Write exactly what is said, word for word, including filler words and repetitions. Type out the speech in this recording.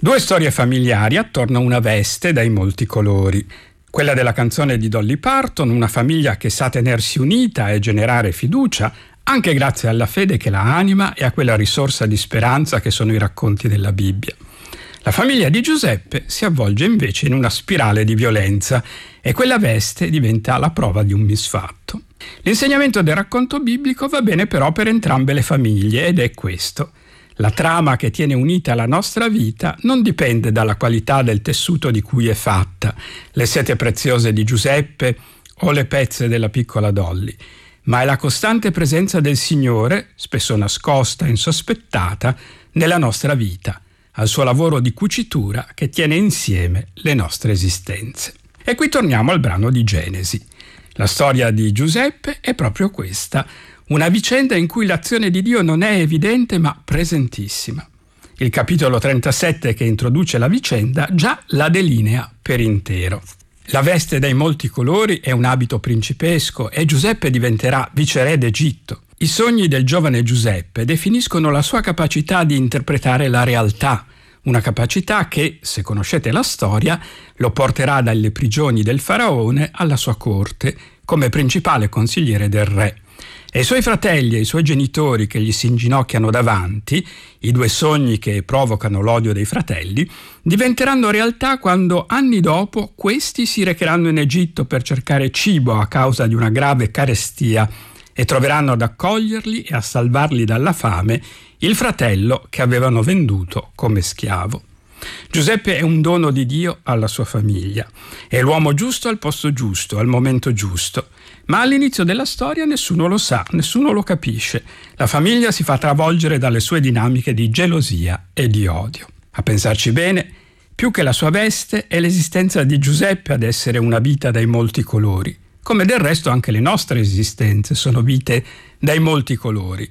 Due storie familiari attorno a una veste dai molti colori. Quella della canzone di Dolly Parton, una famiglia che sa tenersi unita e generare fiducia, anche grazie alla fede che la anima e a quella risorsa di speranza che sono i racconti della Bibbia. La famiglia di Giuseppe si avvolge invece in una spirale di violenza e quella veste diventa la prova di un misfatto. L'insegnamento del racconto biblico va bene però per entrambe le famiglie ed è questo. La trama che tiene unita la nostra vita non dipende dalla qualità del tessuto di cui è fatta, le sete preziose di Giuseppe o le pezze della piccola Dolly, ma è la costante presenza del Signore, spesso nascosta e insospettata, nella nostra vita, al suo lavoro di cucitura che tiene insieme le nostre esistenze. E qui torniamo al brano di Genesi. La storia di Giuseppe è proprio questa, una vicenda in cui l'azione di Dio non è evidente ma presentissima. Il capitolo trentasette che introduce la vicenda già la delinea per intero. La veste dai molti colori è un abito principesco e Giuseppe diventerà viceré d'Egitto. I sogni del giovane Giuseppe definiscono la sua capacità di interpretare la realtà, una capacità che, se conoscete la storia, lo porterà dalle prigioni del faraone alla sua corte come principale consigliere del re. E i suoi fratelli e i suoi genitori che gli si inginocchiano davanti, i due sogni che provocano l'odio dei fratelli, diventeranno realtà quando anni dopo questi si recheranno in Egitto per cercare cibo a causa di una grave carestia e troveranno ad accoglierli e a salvarli dalla fame il fratello che avevano venduto come schiavo. Giuseppe è un dono di Dio alla sua famiglia. È l'uomo giusto al posto giusto, al momento giusto. Ma all'inizio della storia nessuno lo sa, nessuno lo capisce. La famiglia si fa travolgere dalle sue dinamiche di gelosia e di odio. A pensarci bene, più che la sua veste è l'esistenza di Giuseppe ad essere una vita dai molti colori, come del resto anche le nostre esistenze sono vite dai molti colori.